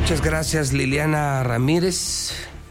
Muchas gracias, Liliana Ramírez.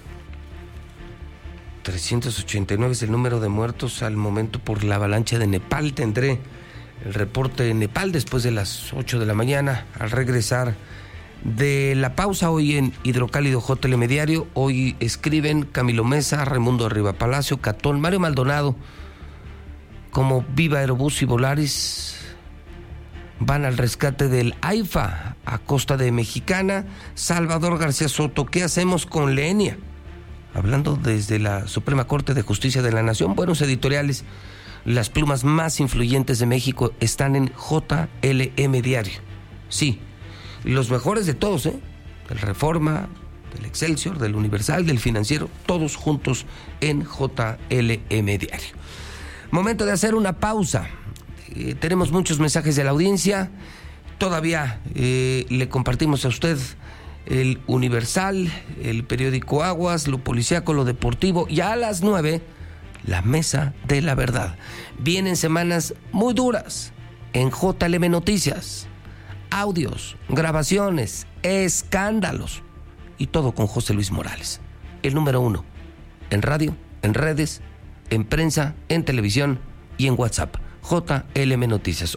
389 es el número de muertos al momento por la avalancha de Nepal. Tendré el reporte de Nepal después de las 8 de la mañana al regresar de la pausa hoy en Hidrocálido J Telemediario. Hoy escriben Camilo Mesa, Raimundo Arriba Palacio, Catón, Mario Maldonado, como Viva Aerobús y Volaris van al rescate del AIFA a costa de Mexicana. Salvador García Soto, ¿qué hacemos con Lenia? Hablando desde la Suprema Corte de Justicia de la Nación, buenos editoriales. Las plumas más influyentes de México están en JLM Diario. Sí, los mejores de todos, del Reforma, del Excelsior, del Universal, del Financiero, todos juntos en JLM Diario. Momento de hacer una pausa. Tenemos muchos mensajes de la audiencia. Todavía le compartimos a usted el Universal, el periódico Aguas, lo policíaco, lo deportivo, y a las 9, la Mesa de la Verdad. Vienen semanas muy duras en JLM Noticias. Audios, grabaciones, escándalos y todo con José Luis Morales, el número 1 en radio, en redes, en prensa, en televisión y en WhatsApp. JLM Noticias,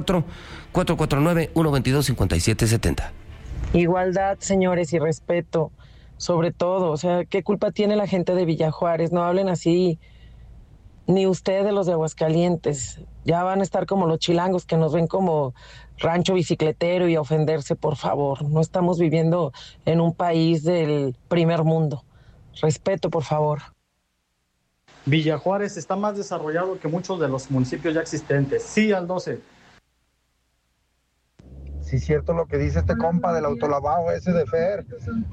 84-449-122-5770. Igualdad, señores, y respeto, sobre todo. O sea, ¿qué culpa tiene la gente de Villa Juárez? No hablen así, ni ustedes los de Aguascalientes. Ya van a estar como los chilangos que nos ven como rancho bicicletero y a ofenderse, por favor. No estamos viviendo en un país del primer mundo. Respeto, por favor. Villa Juárez está más desarrollado que muchos de los municipios ya existentes. Sí al 12. Sí, es cierto lo que dice este compa del autolavado ese de Fer.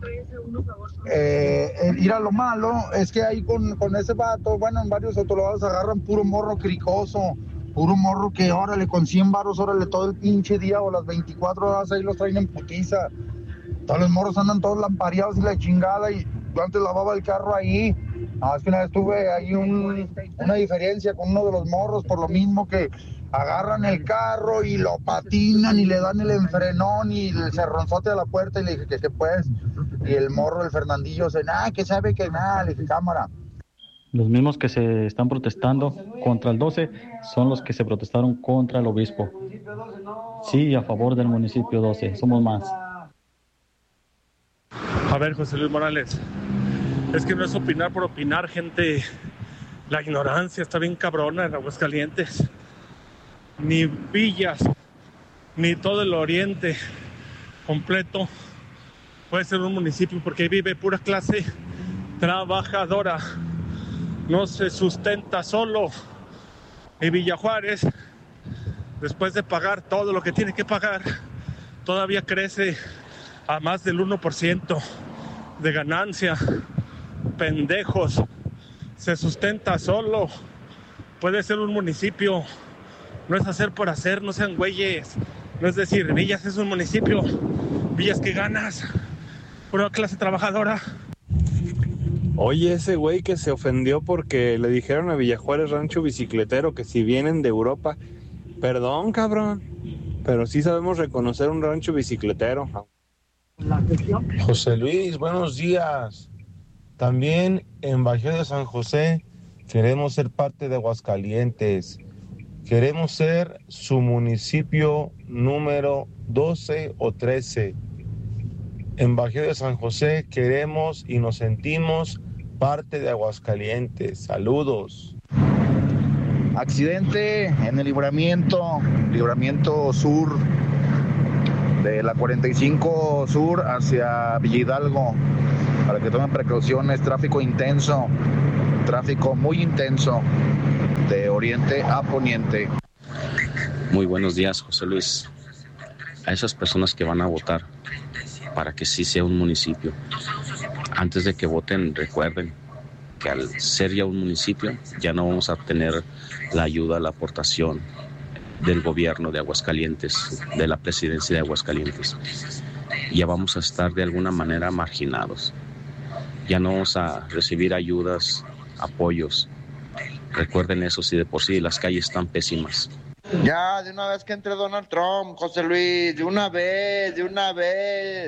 Mira, lo malo es que ahí con ese vato, bueno, en varios autolavados agarran puro morro cricoso, puro morro que órale, con 100 varos, órale, todo el pinche día o las 24 horas ahí los traen en putiza. Todos los morros andan todos lampareados y la chingada, y yo antes lavaba el carro ahí. No, es que una vez tuve ahí una diferencia con uno de los morros, por lo mismo que agarran el carro y lo patinan y le dan el enfrenón y el cerronzote a la puerta, y le dije que pues, y el morro, el Fernandillo, que sabe que nada, le dije, cámara. Los mismos que se están protestando contra el 12 son los que se protestaron contra el obispo. Sí, a favor del municipio 12, somos más. A ver, José Luis Morales, es que no es opinar por opinar, gente. La ignorancia está bien cabrona en Aguascalientes. Ni Villas, ni todo el oriente completo puede ser un municipio, porque ahí vive pura clase trabajadora. No se sustenta solo. Y Villa Juárez, después de pagar todo lo que tiene que pagar, todavía crece a más del 1% de ganancia. Pendejos, se sustenta solo. Puede ser un municipio, no es hacer por hacer, no sean güeyes. No es decir, Villas es un municipio, Villas que ganas, pura clase trabajadora. Oye, ese güey que se ofendió porque le dijeron a Villa Juárez rancho bicicletero, que si vienen de Europa, perdón, cabrón, pero sí sabemos reconocer un rancho bicicletero. José Luis, buenos días. También en Bajío de San José queremos ser parte de Aguascalientes. Queremos ser su municipio número 12 o 13. En Bajío de San José queremos y nos sentimos parte de Aguascalientes. Saludos. Accidente en el libramiento sur de la 45 sur hacia Villa Hidalgo. Para que tomen precauciones, tráfico intenso, tráfico muy intenso de oriente a poniente. Muy buenos días, José Luis. A esas personas que van a votar para que sí sea un municipio, antes de que voten, recuerden que al ser ya un municipio, ya no vamos a obtener la ayuda, la aportación del gobierno de Aguascalientes, de la presidencia de Aguascalientes. Ya vamos a estar de alguna manera marginados. Ya no vamos a recibir ayudas, apoyos. Recuerden eso, si de por sí las calles están pésimas. Ya, de una vez que entre Donald Trump, José Luis, de una vez.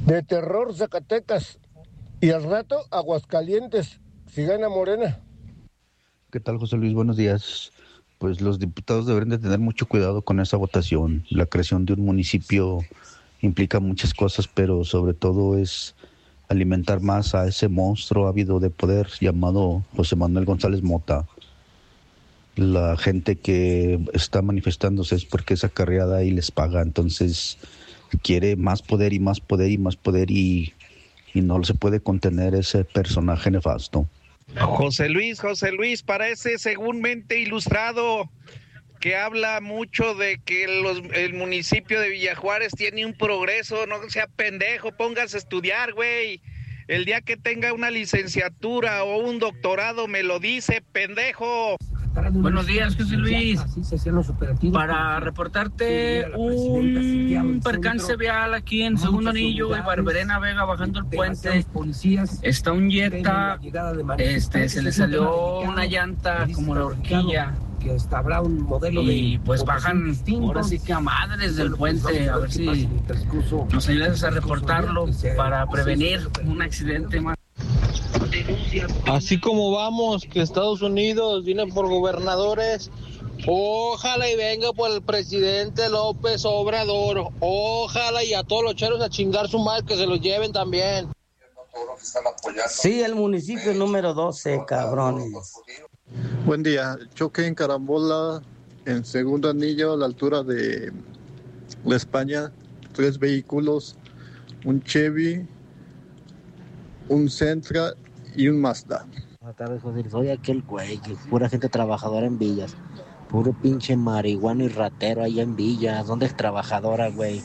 De terror, Zacatecas. Y al rato, Aguascalientes. Si gana Morena. ¿Qué tal, José Luis? Buenos días. Pues los diputados deberían de tener mucho cuidado con esa votación. La creación de un municipio implica muchas cosas, pero sobre todo es alimentar más a ese monstruo ávido de poder llamado José Manuel González Mota. La gente que está manifestándose es porque es acarreada y les paga, entonces quiere más poder y más poder y más poder y no se puede contener ese personaje nefasto. José Luis, parece seguramente ilustrado, que habla mucho de que el municipio de Villajuárez tiene un progreso. No sea pendejo, póngase a estudiar, güey. El día que tenga una licenciatura o un doctorado me lo dice, pendejo. Buenos días, José Luis. Para reportarte un percance vial aquí en Segundo Anillo y Barberena Vega bajando el puente. Está un Jetta, se le salió una llanta como la horquilla. Habrá un modelo y pues bajan ahora sí que a madres del puente. A ver si nos ayudas a reportarlo para prevenir un accidente más. Así como vamos, que Estados Unidos viene por gobernadores, ojalá y venga por el presidente López Obrador, ojalá y a todos los cheros a chingar su madre, que se los lleven también. Sí, el municipio número 12, cabrones. Buen día, choque en carambola en Segundo Anillo a la altura de La España, 3 vehículos, un Chevy, un Sentra y un Mazda. Buenas tardes, José Luis. Soy aquel güey, que pura gente trabajadora en Villas. Puro pinche marihuano y ratero allá en Villas. ¿Dónde es trabajadora, güey?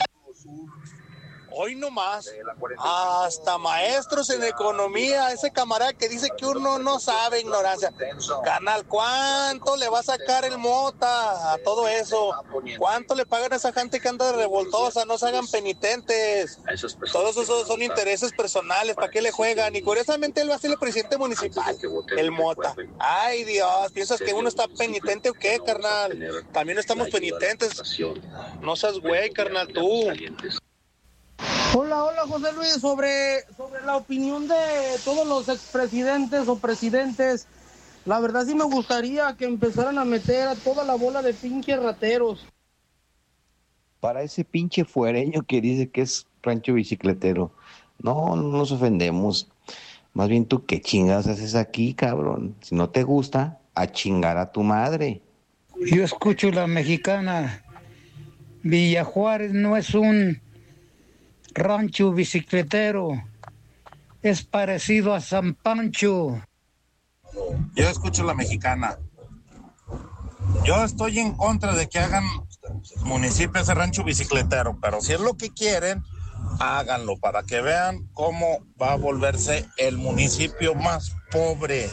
Hoy nomás, hasta maestros en economía, ese camarada que dice que uno no sabe, ignorancia. Canal, ¿cuánto le va a sacar el Mota a todo eso? ¿Cuánto le pagan a esa gente que anda de revoltosa? No se hagan penitentes. Todos esos son intereses personales, ¿para qué le juegan? Y curiosamente él va a ser el presidente municipal, el Mota. Ay, Dios, ¿piensas que uno está penitente o qué, carnal? También estamos penitentes. No seas güey, carnal, tú. Hola, José Luis, sobre la opinión de todos los expresidentes o presidentes. La verdad sí me gustaría que empezaran a meter a toda la bola de pinches rateros. Para ese pinche fuereño que dice que es rancho bicicletero, no nos ofendemos. Más bien tú, ¿qué chingas haces aquí, cabrón? Si no te gusta, a chingar a tu madre. Yo escucho la mexicana. Villajuárez no es un rancho bicicletero, es parecido a San Pancho. Yo escucho la mexicana. Yo estoy en contra de que hagan municipios de rancho bicicletero, pero si es lo que quieren, háganlo para que vean cómo va a volverse el municipio más pobre,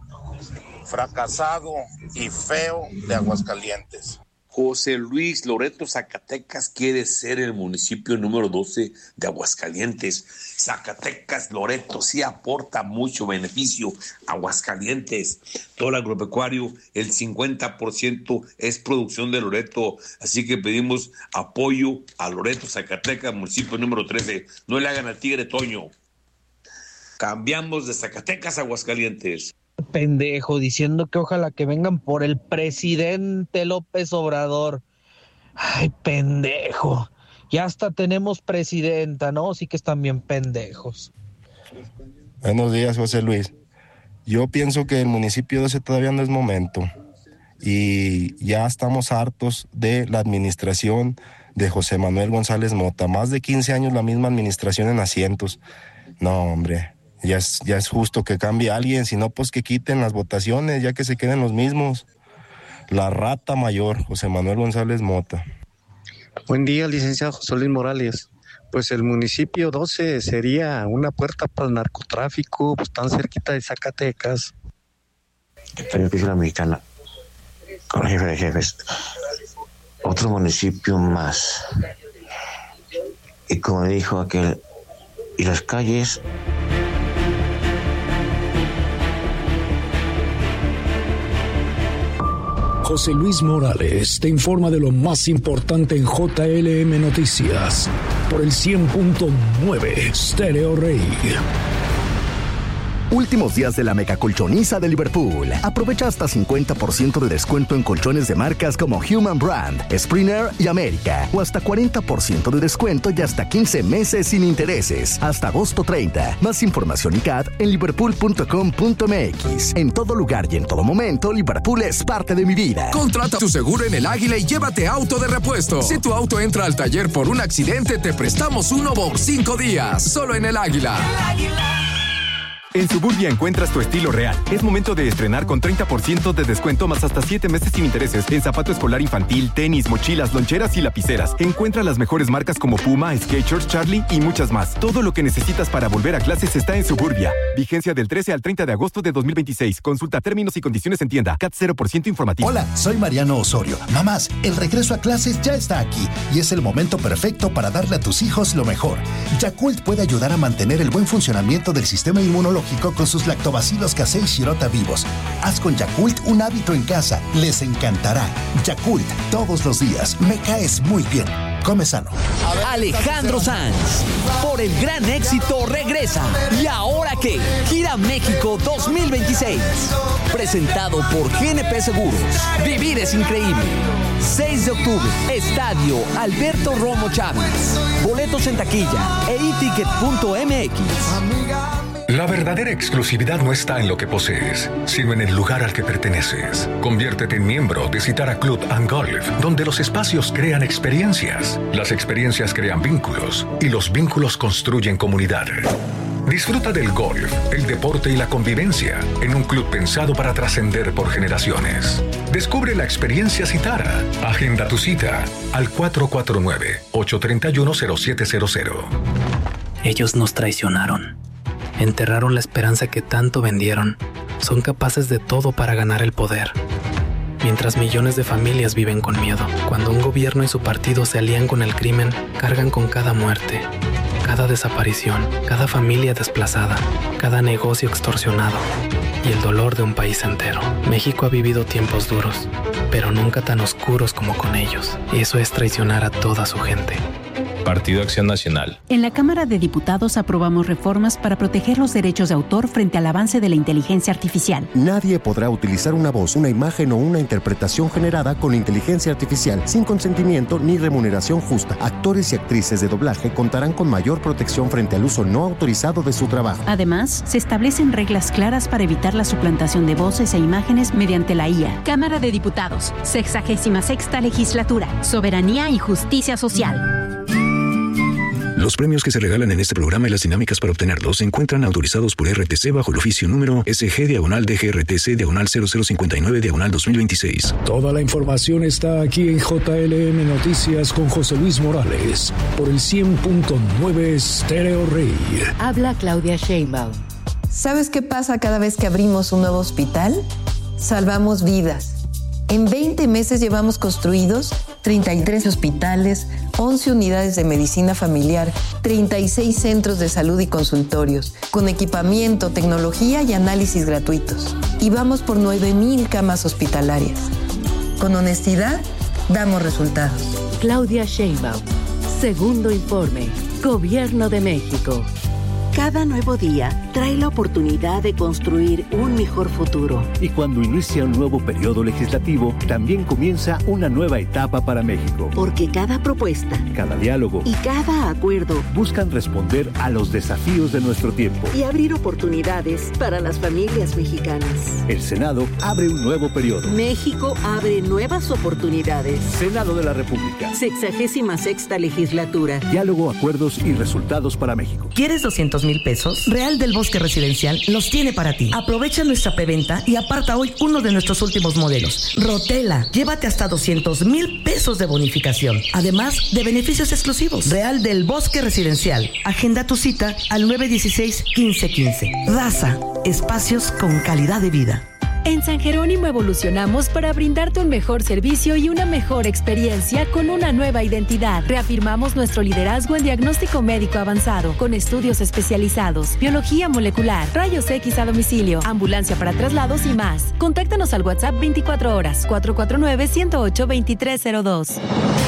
fracasado y feo de Aguascalientes. José Luis, Loreto, Zacatecas quiere ser el municipio número 12 de Aguascalientes. Zacatecas, Loreto, sí aporta mucho beneficio a Aguascalientes. Todo el agropecuario, el 50% es producción de Loreto. Así que pedimos apoyo a Loreto, Zacatecas, municipio número 13. No le hagan al tigre Toño. Cambiamos de Zacatecas a Aguascalientes. Pendejo, diciendo que ojalá que vengan por el presidente López Obrador. Ay, pendejo. Ya hasta tenemos presidenta, ¿no? Sí que están bien pendejos. Buenos días, José Luis. Yo pienso que el municipio 12 todavía no es momento. Y ya estamos hartos de la administración de José Manuel González Mota. Más de 15 años la misma administración en asientos. No, hombre. Ya es justo que cambie alguien, si no, pues que quiten las votaciones, ya que se queden los mismos. La rata mayor, José Manuel González Mota. Buen día, licenciado José Luis Morales. Pues el municipio 12 sería una puerta para el narcotráfico, pues tan cerquita de Zacatecas. Yo pienso la mexicana, con el jefe de jefes, otro municipio más. Y como dijo aquel, y las calles... José Luis Morales te informa de lo más importante en JLM Noticias por el 100.9 Stereo Rey. Últimos días de la mega colchoniza de Liverpool. Aprovecha hasta 50% de descuento en colchones de marcas como Human Brand, Springer y América. O hasta 40% de descuento y hasta 15 meses sin intereses. Hasta agosto 30. Más información y CAD en liverpool.com.mx. En todo lugar y en todo momento, Liverpool es parte de mi vida. Contrata tu seguro en El Águila y llévate auto de repuesto. Si tu auto entra al taller por un accidente, te prestamos uno por 5 días. Solo en El Águila. El Águila. En Suburbia encuentras tu estilo real. Es momento de estrenar con 30% de descuento más hasta 7 meses sin intereses en zapato escolar infantil, tenis, mochilas, loncheras y lapiceras. Encuentra las mejores marcas como Puma, Skechers, Charlie y muchas más. Todo lo que necesitas para volver a clases está en Suburbia. Vigencia del 13 al 30 de agosto de 2026. Consulta términos y condiciones en tienda. CAT 0% informativo. Hola, soy Mariano Osorio. Mamás, el regreso a clases ya está aquí y es el momento perfecto para darle a tus hijos lo mejor. Yakult puede ayudar a mantener el buen funcionamiento del sistema inmunológico con sus lactobacilos casei Shirota vivos. Haz con Yakult un hábito en casa. Les encantará. Yakult, todos los días. Me caes muy bien. Come sano. Alejandro Sanz, por el gran éxito, regresa. ¿Y ahora qué? Gira México 2026. Presentado por GNP Seguros. Vivir es increíble. 6 de octubre, Estadio Alberto Romo Chávez. Boletos en taquilla e iticket.mx. La verdadera exclusividad no está en lo que posees, sino en el lugar al que perteneces. Conviértete en miembro de Citara Club and Golf, donde los espacios crean experiencias, las experiencias crean vínculos y los vínculos construyen comunidad. Disfruta del golf, el deporte y la convivencia en un club pensado para trascender por generaciones. Descubre la experiencia Citara. Agenda tu cita al 449-831-0700. Ellos nos traicionaron. Enterraron la esperanza que tanto vendieron. Son capaces de todo para ganar el poder. Mientras millones de familias viven con miedo. Cuando un gobierno y su partido se alían con el crimen, cargan con cada muerte, cada desaparición, cada familia desplazada, cada negocio extorsionado y el dolor de un país entero. México ha vivido tiempos duros, pero nunca tan oscuros como con ellos. Y eso es traicionar a toda su gente. Partido Acción Nacional. En la Cámara de Diputados aprobamos reformas para proteger los derechos de autor frente al avance de la inteligencia artificial. Nadie podrá utilizar una voz, una imagen o una interpretación generada con inteligencia artificial sin consentimiento ni remuneración justa. Actores y actrices de doblaje contarán con mayor protección frente al uso no autorizado de su trabajo. Además, se establecen reglas claras para evitar la suplantación de voces e imágenes mediante la IA. Cámara de Diputados, 66ª Legislatura, Soberanía y Justicia Social. Los premios que se regalan en este programa y las dinámicas para obtenerlos se encuentran autorizados por RTC bajo el oficio número SG/DGRTC/0059/2026. Toda la información está aquí en JLM Noticias con José Luis Morales por el 100.9 Stereo Rey. Habla Claudia Sheinbaum. ¿Sabes qué pasa cada vez que abrimos un nuevo hospital? Salvamos vidas. En 20 meses llevamos construidos 33 hospitales, 11 unidades de medicina familiar, 36 centros de salud y consultorios, con equipamiento, tecnología y análisis gratuitos. Y vamos por 9,000 camas hospitalarias. Con honestidad, damos resultados. Claudia Sheinbaum. Segundo informe. Gobierno de México. Cada nuevo día trae la oportunidad de construir un mejor futuro. Y cuando inicia un nuevo periodo legislativo, también comienza una nueva etapa para México. Porque cada propuesta, cada diálogo y cada acuerdo buscan responder a los desafíos de nuestro tiempo y abrir oportunidades para las familias mexicanas. El Senado abre un nuevo periodo. México abre nuevas oportunidades. Senado de la República. 66ª Legislatura. Diálogo, acuerdos y resultados para México. ¿Quieres 200,000 pesos? Real del Bosque Residencial los tiene para ti. Aprovecha nuestra preventa y aparta hoy uno de nuestros últimos modelos. Rotela. Llévate hasta 200,000 pesos de bonificación. Además de beneficios exclusivos. Real del Bosque Residencial. Agenda tu cita al 916-1515. Raza. Espacios con calidad de vida. En San Jerónimo evolucionamos para brindarte un mejor servicio y una mejor experiencia con una nueva identidad. Reafirmamos nuestro liderazgo en diagnóstico médico avanzado, con estudios especializados, biología molecular, rayos X a domicilio, ambulancia para traslados y más. Contáctanos al WhatsApp 24 horas, 449-108-2302.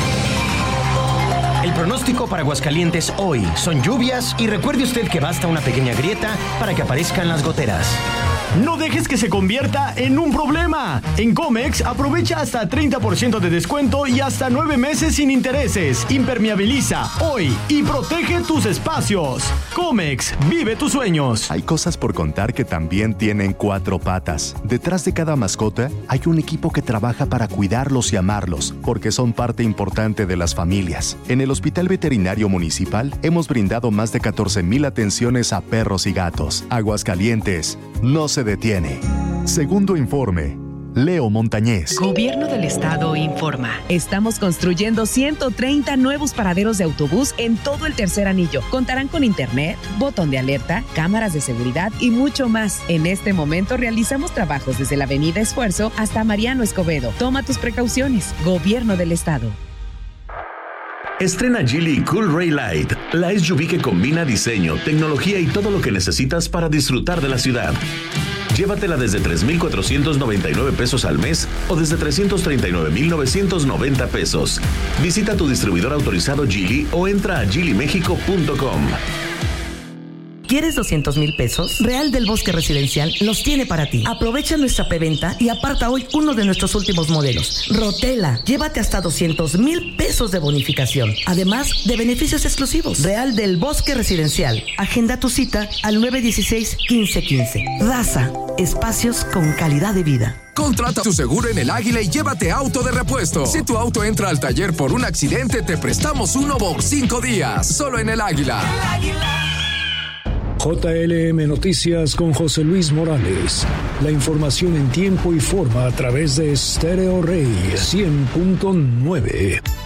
El pronóstico para Aguascalientes hoy son lluvias y recuerde usted que basta una pequeña grieta para que aparezcan las goteras. No dejes que se convierta en un problema. En Comex aprovecha hasta 30% de descuento y hasta 9 meses sin intereses. Impermeabiliza hoy y protege tus espacios. Comex, vive tus sueños. Hay cosas por contar que también tienen 4 patas. Detrás de cada mascota hay un equipo que trabaja para cuidarlos y amarlos, porque son parte importante de las familias. En el Hospital Veterinario Municipal hemos brindado más de 14,000 atenciones a perros y gatos. Aguascalientes no se detiene. Segundo informe. Leo Montañez. Gobierno del Estado informa. Estamos construyendo 130 nuevos paraderos de autobús en todo el tercer anillo. Contarán con internet, botón de alerta, cámaras de seguridad y mucho más. En este momento realizamos trabajos desde la Avenida Esfuerzo hasta Mariano Escobedo. Toma tus precauciones. Gobierno del Estado. Estrena Geely Cool Ray Light, la SUV que combina diseño, tecnología y todo lo que necesitas para disfrutar de la ciudad. Llévatela desde 3,499 pesos al mes o desde 339,990 pesos. Visita tu distribuidor autorizado Geely o entra a geelymexico.com. ¿Quieres 200,000 pesos? Real del Bosque Residencial los tiene para ti. Aprovecha nuestra preventa y aparta hoy uno de nuestros últimos modelos. Rotela, llévate hasta 200,000 pesos de bonificación, además de beneficios exclusivos. Real del Bosque Residencial. Agenda tu cita al 916-1515. Raza, espacios con calidad de vida. Contrata tu seguro en El Águila y llévate auto de repuesto. Si tu auto entra al taller por un accidente, te prestamos uno por 5 días. Solo en El Águila. El Águila. JLM Noticias con José Luis Morales. La información en tiempo y forma a través de Stereo Rey 100.9.